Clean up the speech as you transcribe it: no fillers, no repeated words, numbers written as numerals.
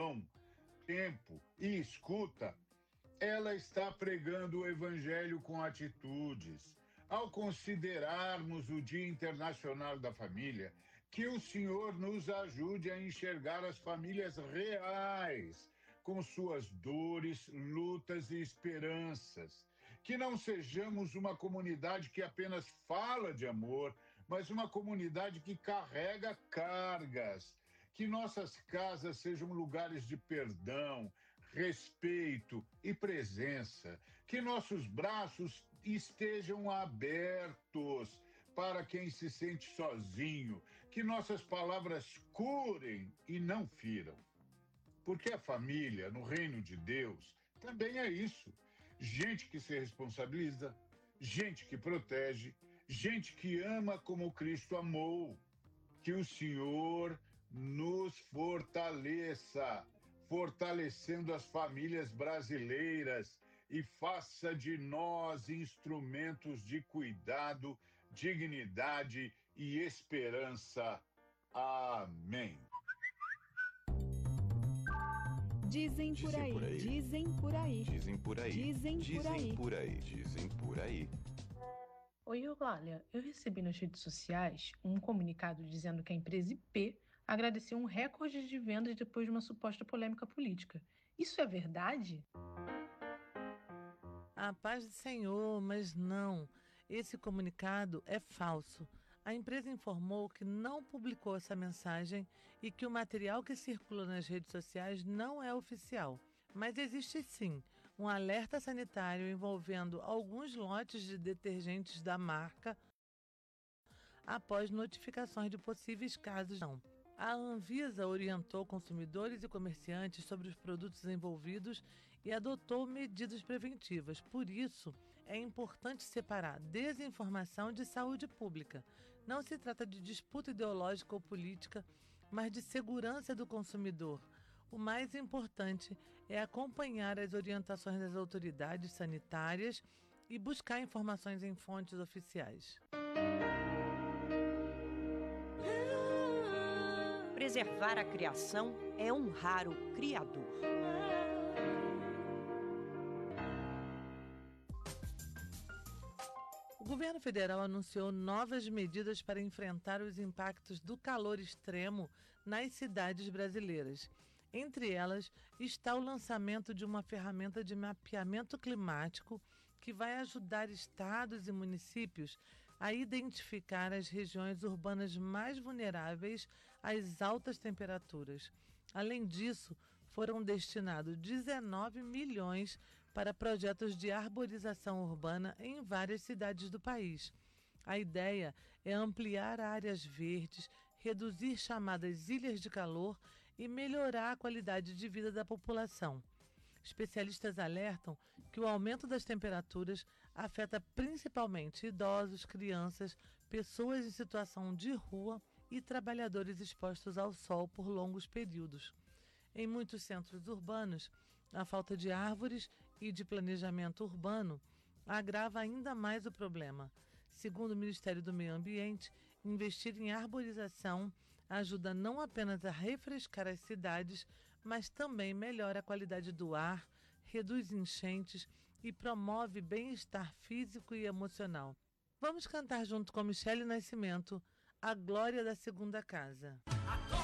atenção, tempo e escuta, ela está pregando o Evangelho com atitudes. Ao considerarmos o Dia Internacional da Família, que o Senhor nos ajude a enxergar as famílias reais, com suas dores, lutas e esperanças. Que não sejamos uma comunidade que apenas fala de amor, mas uma comunidade que carrega cargas. Que nossas casas sejam lugares de perdão, respeito e presença. Que nossos braços estejam abertos para quem se sente sozinho. Que nossas palavras curem e não firam. Porque a família, no reino de Deus, também é isso. Gente que se responsabiliza, gente que protege, gente que ama como Cristo amou. Que o Senhor nos fortaleça, fortalecendo as famílias brasileiras e faça de nós instrumentos de cuidado, dignidade e esperança. Amém. Dizem por aí, dizem por aí, dizem por aí, dizem por aí, dizem por aí, dizem por aí. Oi, Eulália. Eu recebi nas redes sociais um comunicado dizendo que a empresa IP agradeceu um recorde de vendas depois de uma suposta polêmica política. Isso é verdade? A paz do Senhor, mas não. Esse comunicado é falso. A empresa informou que não publicou essa mensagem e que o material que circula nas redes sociais não é oficial. Mas existe sim um alerta sanitário envolvendo alguns lotes de detergentes da marca após notificações de possíveis casos. A Anvisa orientou consumidores e comerciantes sobre os produtos envolvidos e adotou medidas preventivas. Por isso, é importante separar desinformação de saúde pública. Não se trata de disputa ideológica ou política, mas de segurança do consumidor. O mais importante é acompanhar as orientações das autoridades sanitárias e buscar informações em fontes oficiais. Preservar a criação é honrar o Criador. O governo federal anunciou novas medidas para enfrentar os impactos do calor extremo nas cidades brasileiras. Entre elas está o lançamento de uma ferramenta de mapeamento climático que vai ajudar estados e municípios a identificar as regiões urbanas mais vulneráveis às altas temperaturas. Além disso, foram destinados 19 milhões para projetos de arborização urbana em várias cidades do país. A ideia é ampliar áreas verdes, reduzir chamadas ilhas de calor e melhorar a qualidade de vida da população. Especialistas alertam que o aumento das temperaturas afeta principalmente idosos, crianças, pessoas em situação de rua e trabalhadores expostos ao sol por longos períodos. Em muitos centros urbanos, a falta de árvores e de planejamento urbano agrava ainda mais o problema. Segundo o Ministério do Meio Ambiente, investir em arborização ajuda não apenas a refrescar as cidades, mas também melhora a qualidade do ar, reduz enchentes e promove bem-estar físico e emocional. Vamos cantar junto com Michele Nascimento, A Glória da Segunda Casa.